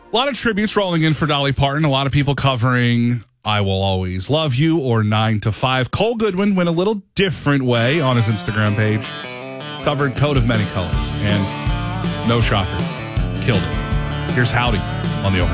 A lot of tributes rolling in for Dolly Parton. A lot of people covering I Will Always Love You or 9 to 5. Cole Goodwin went a little different way on his Instagram page. Covered Coat of Many Colors. And no shocker, killed it. Here's Howdy on the Overnight.